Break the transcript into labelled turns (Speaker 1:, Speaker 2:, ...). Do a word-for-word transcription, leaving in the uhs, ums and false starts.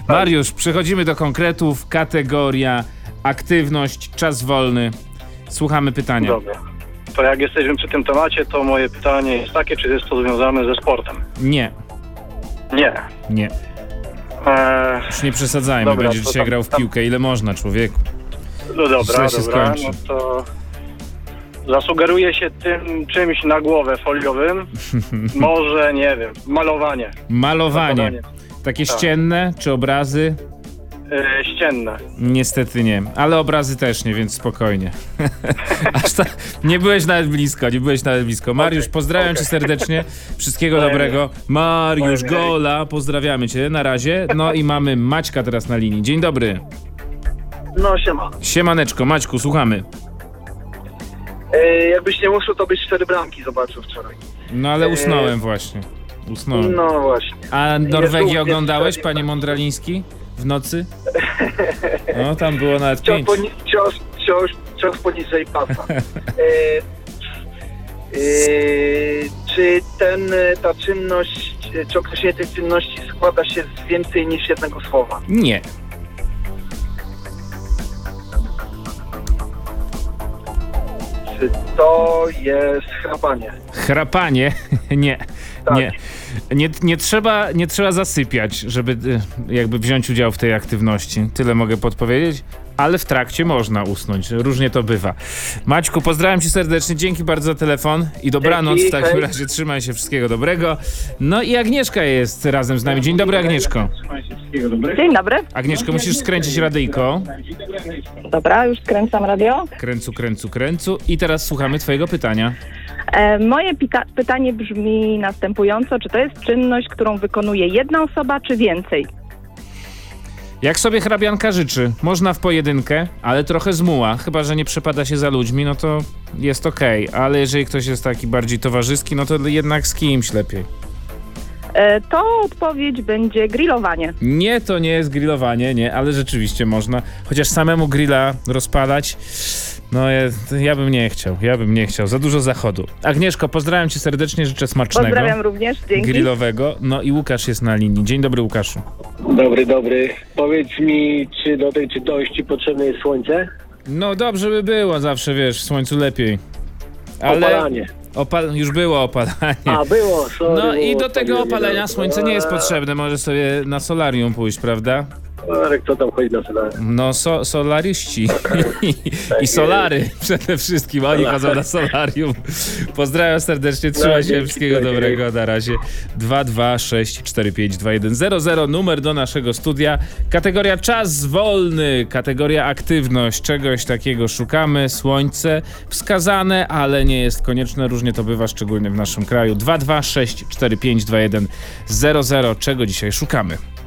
Speaker 1: Mariusz, przechodzimy do konkretów. Kategoria aktywność, czas wolny. Słuchamy pytania.
Speaker 2: Dobra. To jak jesteśmy przy tym temacie, to moje pytanie jest takie, czy jest to związane ze sportem?
Speaker 1: Nie.
Speaker 2: Nie.
Speaker 1: Nie.
Speaker 2: Eee,
Speaker 1: Już nie przesadzajmy,
Speaker 2: dobra,
Speaker 1: będzie
Speaker 2: to
Speaker 1: dzisiaj
Speaker 2: tam-
Speaker 1: grał w
Speaker 2: tam-
Speaker 1: piłkę. Ile można, człowieku?
Speaker 2: no dobra,
Speaker 1: Źle się
Speaker 2: dobra,
Speaker 1: skończy.
Speaker 2: no to zasugeruję się tym czymś na głowę foliowym. Może, nie wiem, malowanie.
Speaker 1: Malowanie.
Speaker 2: Zakładanie.
Speaker 1: Takie
Speaker 2: Tak.
Speaker 1: ścienne czy obrazy?
Speaker 2: Eee, ścienne.
Speaker 1: Niestety nie, ale obrazy też nie, więc spokojnie. Aż ta... Nie byłeś nawet blisko, nie byłeś nawet blisko. Mariusz,
Speaker 2: Okej,
Speaker 1: pozdrawiam
Speaker 2: okej.
Speaker 1: cię serdecznie. Wszystkiego
Speaker 2: Wzajemnie.
Speaker 1: dobrego. Mariusz
Speaker 2: Wzajemnie.
Speaker 1: Gola, pozdrawiamy cię, na razie. No i mamy Maćka teraz na linii. Dzień dobry.
Speaker 3: No siema.
Speaker 1: Siemaneczko, Maćku, słuchamy.
Speaker 3: E, jakbyś nie usłyszał, to byś cztery bramki zobaczył wczoraj.
Speaker 1: No ale usnąłem właśnie. Usnąłem.
Speaker 3: No właśnie.
Speaker 1: A Norwegię
Speaker 3: Jest
Speaker 1: oglądałeś,
Speaker 3: równie
Speaker 1: panie Mądraliński? W nocy? No, tam było nawet
Speaker 3: Cios,
Speaker 1: pięć.
Speaker 3: poni- cios, cios, cios poniżej pasa. E, e, czy ten, ta czynność, czy określenie tej czynności składa się z więcej niż jednego słowa?
Speaker 1: Nie.
Speaker 3: Czy to jest chrapanie?
Speaker 1: Chrapanie? Nie.
Speaker 3: Tak.
Speaker 1: Nie. Nie, nie, trzeba, nie trzeba zasypiać, żeby y, jakby wziąć udział w tej aktywności. Tyle mogę podpowiedzieć, ale w trakcie można usnąć. Różnie to bywa. Maćku, pozdrawiam cię serdecznie. Dzięki bardzo za telefon i dobranoc.
Speaker 3: Dzięki,
Speaker 1: W takim
Speaker 3: hej.
Speaker 1: razie trzymaj się, wszystkiego dobrego. No i Agnieszka jest razem z nami. Dzień dobry, Agnieszko.
Speaker 4: Dzień dobry.
Speaker 1: Agnieszko, musisz skręcić radyjko.
Speaker 4: Dobra, już skręcam radio.
Speaker 1: Kręcu, kręcu, kręcu. I teraz słuchamy twojego pytania.
Speaker 4: E, moje pita- pytanie brzmi następująco. Czy to jest czynność, którą wykonuje jedna osoba, czy więcej?
Speaker 1: Jak sobie hrabianka życzy, można w pojedynkę, ale trochę zmuła. Chyba że nie przepada się za ludźmi, no to jest okej. Ale jeżeli ktoś jest taki bardziej towarzyski, no to jednak z kimś lepiej.
Speaker 4: E, to odpowiedź będzie grillowanie.
Speaker 1: Nie, to nie jest grillowanie, nie, ale rzeczywiście można. Chociaż samemu grilla rozpalać, no ja, ja bym nie chciał, ja bym nie chciał. Za dużo zachodu. Agnieszko, pozdrawiam cię serdecznie, życzę smacznego.
Speaker 4: Pozdrawiam również, dzięki.
Speaker 1: Grillowego. No i Łukasz jest na linii. Dzień dobry, Łukaszu.
Speaker 5: Dobry, dobry. Powiedz mi, czy do tej czystości potrzebne jest słońce?
Speaker 1: No dobrze by było, zawsze wiesz, w słońcu lepiej.
Speaker 5: Opalanie.
Speaker 1: Opal... Już było opalanie.
Speaker 5: A, było, sorry.
Speaker 1: No i
Speaker 5: było,
Speaker 1: do tego
Speaker 5: odpaliłem,
Speaker 1: opalenia
Speaker 5: nie
Speaker 1: słońce nie jest potrzebne. Może sobie na solarium pójść, prawda?
Speaker 5: Marek, kto tam chodzi na solarium?
Speaker 1: No, so, solariści i solary przede wszystkim. Oni chodzą na solarium. Pozdrawiam serdecznie, trzymaj się,
Speaker 5: dzięki,
Speaker 1: wszystkiego
Speaker 5: dzięki.
Speaker 1: dobrego. Na razie dwa dwa sześć cztery pięć dwa jeden zero zero, numer do naszego studia. Kategoria czas wolny, kategoria aktywność. Czegoś takiego szukamy. Słońce wskazane, ale nie jest konieczne. Różnie to bywa, szczególnie w naszym kraju. dwa dwa sześć cztery pięć dwa jeden zero zero. Czego dzisiaj szukamy?